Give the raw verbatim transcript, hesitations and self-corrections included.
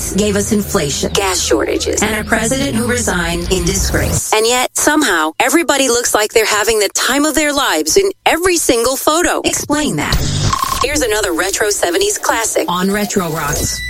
seventies gave us inflation, gas shortages, and a president who resigned in disgrace. And yet, somehow, everybody looks like they're having the time of their lives in every single photo. Explain that. Here's another Retro seventies classic on Retro Rocks.